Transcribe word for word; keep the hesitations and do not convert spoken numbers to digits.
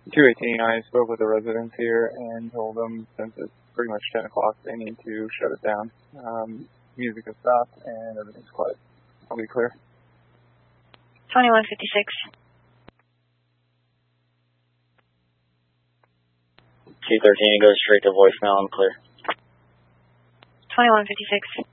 two eighteen, I spoke with the residents here and told them since it's pretty much ten o'clock, they need to shut it down. Um, music has stopped and everything's quiet. I'll be clear. twenty-one fifty-six. two thirteen goes straight to voicemail. I'm clear. twenty-one fifty-six.